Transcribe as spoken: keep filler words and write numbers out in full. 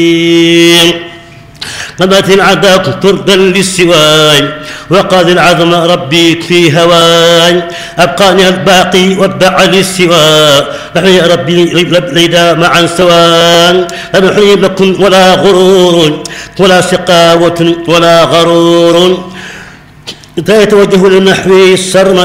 قامت العذاب تردا للسواي وقاد العظم ربي في هواي أبقاني الباقي واتبع للسوى نحن يا ربي ليدا معا سواء لا نحيي لكم ولا غرور ولا سقاوة ولا غرور يتوجه لنحو السرم